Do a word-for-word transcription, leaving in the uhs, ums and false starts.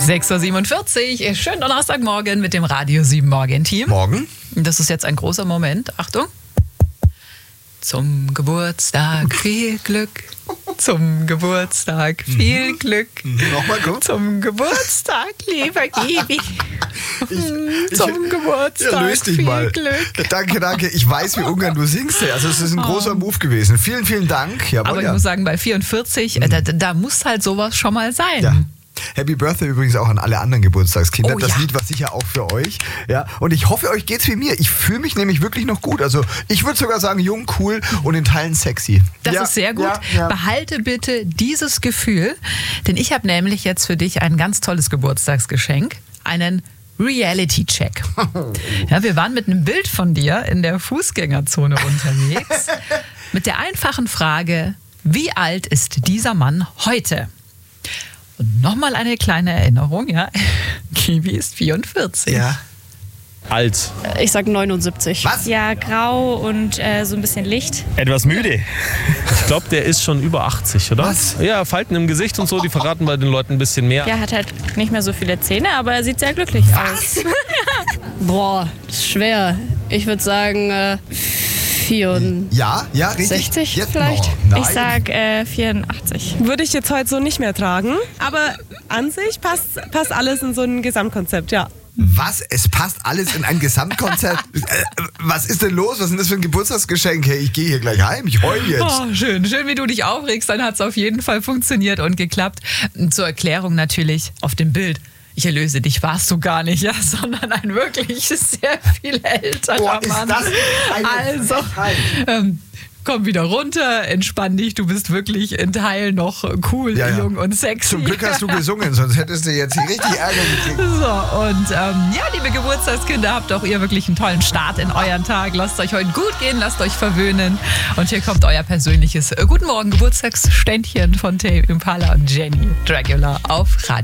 sechs Uhr siebenundvierzig, schönen Donnerstagmorgen mit dem Radio sieben Morgen-Team. Morgen. Das ist jetzt ein großer Moment. Achtung. Zum Geburtstag viel Glück. Zum Geburtstag viel Mhm. Glück. Nochmal kurz. Zum Geburtstag, lieber Gibi. Ich, Zum ich, Geburtstag ja, löst dich viel mal. Glück. Danke, danke. Ich weiß, wie Ungarn du singst. Also es ist ein großer Move gewesen. Vielen, vielen Dank. Jawohl, Aber ich ja. muss sagen, bei vierundvierzig, äh, da, da muss halt sowas schon mal sein. Ja. Happy Birthday übrigens auch an alle anderen Geburtstagskinder. Oh, das ja. Lied war sicher auch für euch. Ja. Und ich hoffe, euch geht's wie mir. Ich fühle mich nämlich wirklich noch gut. Also ich würde sogar sagen, jung, cool und in Teilen sexy. Das ja, ist sehr gut. Ja, ja. Behalte bitte dieses Gefühl, denn ich habe nämlich jetzt für dich ein ganz tolles Geburtstagsgeschenk. Einen Reality-Check. Ja, wir waren mit einem Bild von dir in der Fußgängerzone unterwegs mit der einfachen Frage, wie alt ist dieser Mann heute? Und nochmal eine kleine Erinnerung, ja. Kiwi ist vierundvierzig. Ja. Alt. Ich sag neunundsiebzig. Was? Ja, grau und äh, so ein bisschen Licht. Etwas müde. Ich glaube, der ist schon über achtzig, oder? Was? Ja, Falten im Gesicht und so, die verraten bei den Leuten ein bisschen mehr. Er hat halt nicht mehr so viele Zähne, aber er sieht sehr glücklich aus. Boah, das ist schwer. Ich würde sagen äh, vierundsechzig Ja, ja, richtig. Jetzt vielleicht? noch. Nein. Ich sag äh, vierundachtzig. Würde ich jetzt heute so nicht mehr tragen. Aber an sich passt, passt alles in so ein Gesamtkonzept, ja. Was? Es passt alles in ein Gesamtkonzept? äh, was ist denn los? Was ist denn das für ein Geburtstagsgeschenk? Hey, ich gehe hier gleich heim. Ich heul jetzt. Oh, schön, schön, wie du dich aufregst. Dann hat es auf jeden Fall funktioniert und geklappt. Zur Erklärung natürlich auf dem Bild. Ich erlöse dich, warst du gar nicht, ja, sondern ein wirklich sehr viel älterer Boah, ist Mann. das eine also, Frechheit. ähm, komm wieder runter, entspann dich, du bist wirklich in Teilen noch cool, Ja, ja. jung und sexy. Zum Glück hast du gesungen, sonst hättest du jetzt hier richtig Ärger gekriegt. So, und ähm, ja, liebe Geburtstagskinder, habt auch ihr wirklich einen tollen Start in euren Tag. Lasst euch heute gut gehen, lasst euch verwöhnen. Und hier kommt euer persönliches äh, Guten Morgen Geburtstagsständchen von Tame Impala und Jenny Dracula auf Radio.